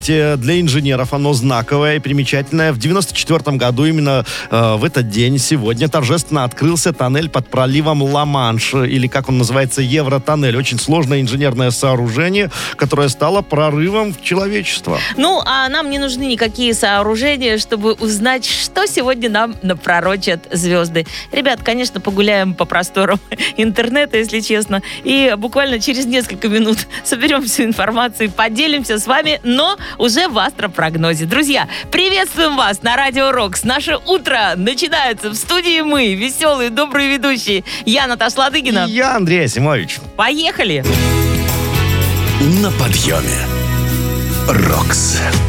Для инженеров оно знаковое и примечательное. В 94 году именно в этот день, сегодня, торжественно открылся тоннель под проливом Ла-Манш, или, как он называется, Евротоннель. Очень сложное инженерное сооружение, которое стало прорывом в человечество. Ну, а нам не нужны никакие сооружения, чтобы узнать, что сегодня нам напророчат звезды. Ребят, конечно, погуляем по просторам интернета, если честно, и буквально через несколько минут соберем всю информацию, поделимся с вами, но уже в астропрогнозе. Друзья, приветствуем вас на Радио Рокс. Наше утро начинается в студии мы, веселые, добрые ведущие. Я Наташа Ладыгина. И я Андрей Асимович. Поехали! На подъеме. Рокс.